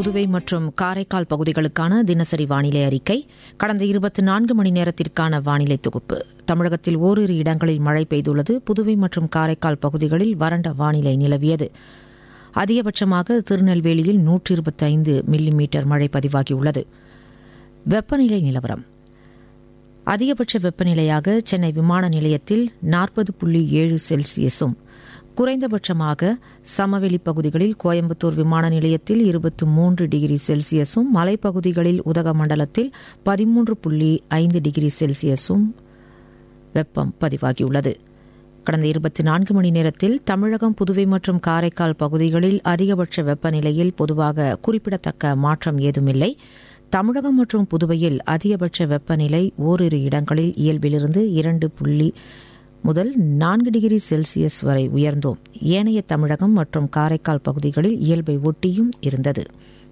புதுவை மற்றும் காரைக்கால் பகுதிகளுக்கான தினசரி வானிலை அறிக்கை. கடந்த 24 மணி நேரத்திற்கான வானிலை தொகுப்பு. தமிழகத்தில் ஓரிரு இடங்களில் மழை பெய்துள்ளது. புதுவை மற்றும் காரைக்கால் பகுதிகளில் வறண்ட வானிலை நிலவியது. அதிகபட்சமாக திருநெல்வேலியில் 125 மில்லிமீட்டர் மழை பதிவாகியுள்ளது. வெப்பநிலை நிலவரம். அதிகபட்ச வெப்பநிலையாக சென்னை விமான நிலையத்தில் 40.7 செல்சியஸும், குறைந்தபட்சமாக சமவெளி பகுதிகளில் கோயம்புத்தூர் விமான நிலையத்தில் 23 டிகிரி செல்சியஸும், மலைப்பகுதிகளில் உதகமண்டலத்தில் 13.5 டிகிரி செல்சியஸும் வெப்பம் பதிவாகியுள்ளது. கடந்த 24 மணி நேரத்தில் தமிழகம், புதுவை மற்றும் காரைக்கால் பகுதிகளில் அதிகபட்ச வெப்பநிலையில் பொதுவாக குறிப்பிடத்தக்க மாற்றம் ஏதுமில்லை. தமிழகம் மற்றும் புதுவையில் அதிகபட்ச வெப்பநிலை ஓரிரு இடங்களில் இயல்பிலிருந்து 2 முதல் 4 டிகிரி செல்சியஸ் வரை உயர்ந்தோம். ஏனைய தமிழகம் மற்றும் காரைக்கால் பகுதிகளில் இயல்பை ஒட்டியும் இருந்தது.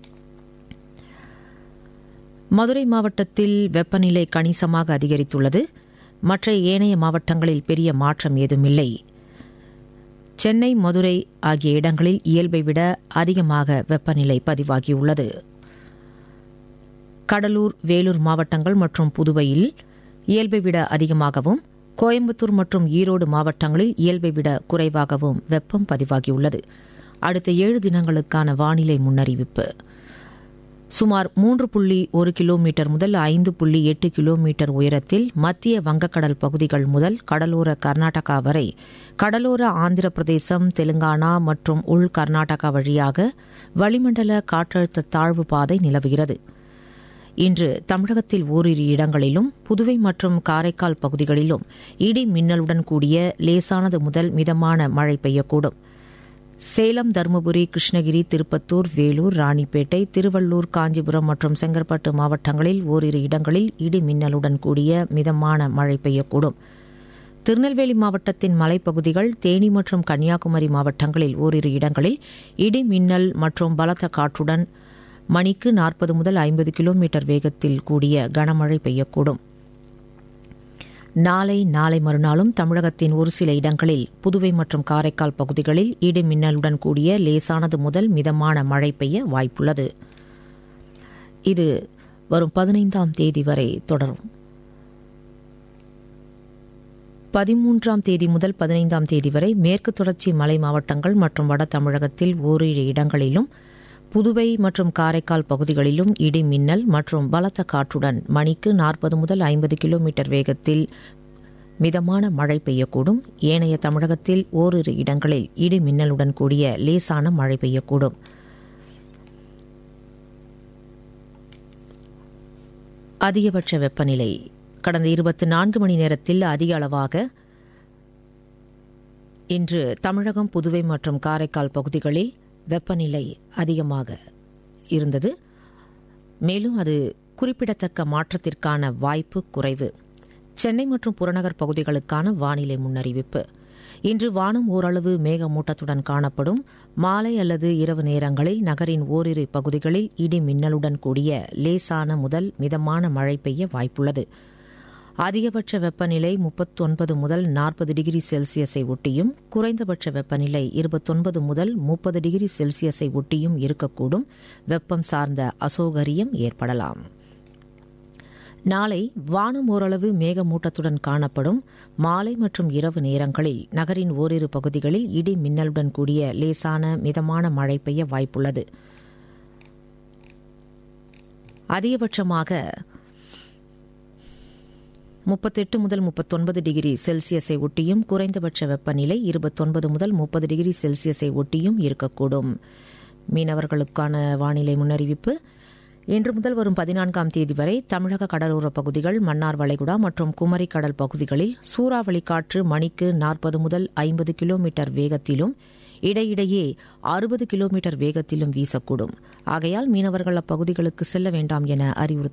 மதுரை மாவட்டத்தில் வெப்பநிலை கணிசமாக அதிகரித்துள்ளது. மற்ற ஏனைய மாவட்டங்களில் பெரிய மாற்றம் ஏதுமில்லை. சென்னை, மதுரை ஆகிய இடங்களில் இயல்பை விட அதிகமாக வெப்பநிலை பதிவாகியுள்ளது. கடலூர், வேலூர் மாவட்டங்கள் மற்றும் புதுவையில் இயல்பை விட அதிகமாகவும், கோயம்புத்தூர் மற்றும் ஈரோடு மாவட்டங்களில் இயல்பை விட குறைவாகவும் வெப்பம் பதிவாகியுள்ளது. அடுத்த 7 தினங்களுக்கான வானிலை முன்னறிவிப்பு. சுமார் 3.1 கிலோமீட்டர் முதல் 5.8 கிலோமீட்டர் உயரத்தில் மத்திய வங்கக்கடல் பகுதிகள் முதல் கடலோர கர்நாடகா வரை, கடலோர ஆந்திர பிரதேசம், தெலுங்கானா மற்றும் உள் கர்நாடகா வழியாக வளிமண்டல காற்றழுத்த தாழ்வு பாதை நிலவுகிறது. இன்று தமிழகத்தில் ஓரிரு இடங்களிலும், புதுவை மற்றும் காரைக்கால் பகுதிகளிலும் இடி மின்னலுடன் கூடிய லேசானது முதல் மிதமான மழை பெய்யக்கூடும். சேலம், தருமபுரி, கிருஷ்ணகிரி, திருப்பத்தூர், வேலூர், ராணிப்பேட்டை, திருவள்ளூர், காஞ்சிபுரம் மற்றும் செங்கற்பட்டு மாவட்டங்களில் ஓரிரு இடங்களில் இடி மின்னலுடன் கூடிய மிதமான மழை பெய்யக்கூடும். திருநெல்வேலி மாவட்டத்தின் மலைப்பகுதிகள், தேனி மற்றும் கன்னியாகுமரி மாவட்டங்களில் ஓரிரு இடங்களில் இடி மின்னல் மற்றும் பலத்த காற்றுடன் மணிக்கு 40 முதல் 50 கிலோமீட்டர் வேகத்தில் கூடிய கனமழை பெய்யக்கூடும். நாளை மறுநாளும் தமிழகத்தின் ஒரு சில இடங்களில், புதுவை மற்றும் காரைக்கால் பகுதிகளில் இடி மின்னலுடன் கூடிய லேசானது முதல் மிதமான மழை பெய்ய வாய்ப்புள்ளது. இது வரும் 15ஆம் தேதி வரை தொடரும். 13ஆம் தேதி முதல் 15ஆம் தேதி வரை மேற்கு தொடர்ச்சி மலை மாவட்டங்கள் மற்றும் வட தமிழகத்தில் ஓரிரு இடங்களிலும், புதுவை மற்றும் காரைக்கால் பகுதிகளிலும் இடி மின்னல் மற்றும் பலத்த காற்றுடன் மணிக்கு 40 முதல் 50 கிலோமீட்டர் வேகத்தில் மிதமான மழை பெய்யக்கூடும். ஏனைய தமிழகத்தில் ஓரிரு இடங்களில் இடி மின்னலுடன் கூடிய லேசான மழை பெய்யக்கூடும். அதிகபட்ச வெப்பநிலை. கடந்த 24 மணி நேரத்தில் அதிக அளவாக இன்று தமிழகம், புதுவை மற்றும் காரைக்கால் பகுதிகளில் வெப்பநிலை அதிகமாக இருந்தது. மேலும் அது குறிப்பிடத்தக்க மாற்றத்திற்கான வாய்ப்பு குறைவு. சென்னை மற்றும் புறநகர் பகுதிகளுக்கான வானிலை முன்னறிவிப்பு. இன்று வானம் ஓரளவு மேகமூட்டத்துடன் காணப்படும். மாலை அல்லது இரவு நேரங்களில் நகரின் ஓரிரு பகுதிகளில் இடி மின்னலுடன் கூடிய லேசான முதல் மிதமான மழை பெய்ய வாய்ப்புள்ளது. அதிகபட்ச வெப்பநிலை 39 முதல் 40 டிகிரி செல்சியஸை ஒட்டியும், குறைந்தபட்ச வெப்பநிலை 29 முதல் 30 டிகிரி செல்சியஸை ஒட்டியும் இருக்கக்கூடும். வெப்பம் சார்ந்த அசௌகரியம் ஏற்படலாம். நாளை வானம் ஓரளவு மேகமூட்டத்துடன் காணப்படும். மாலை மற்றும் இரவு நேரங்களில் நகரின் ஓரிரு பகுதிகளில் இடி மின்னலுடன் கூடிய லேசான மிதமான மழை பெய்ய வாய்ப்புள்ளது. அதிகபட்சமாக 38 முதல் 39 டிகிரி செல்சியஸை ஒட்டியும், குறைந்தபட்ச வெப்பநிலை 29 முதல் 30 டிகிரி செல்சியஸை ஒட்டியும் இருக்கக்கூடும். மீனவர்களுக்கான வானிலை முன்னறிவிப்பு. இன்று முதல் வரும் 14ஆம் தேதி வரை தமிழக கடலோர பகுதிகள், மன்னார் வளைகுடா மற்றும் குமரி கடல் பகுதிகளில் சூறாவளி காற்று மணிக்கு 40 முதல் 50 கிலோமீட்டர் வேகத்திலும், இடையிடையே 60 கிலோமீட்டர் வேகத்திலும் வீசக்கூடும். ஆகையால் மீனவர்கள் அப்பகுதிகளுக்கு செல்ல வேண்டாம் என அறிவுறுத்தப்படுகிறார்கள்.